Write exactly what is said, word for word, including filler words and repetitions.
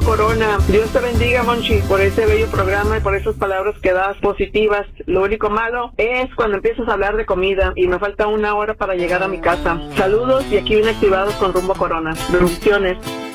Corona. Dios te bendiga, Monchi, por ese bello programa y por esas palabras que das positivas. Lo único malo es cuando empiezas a hablar de comida y me falta una hora para llegar a mi casa. Saludos y aquí bien activados con Rumbo Corona. Bendiciones.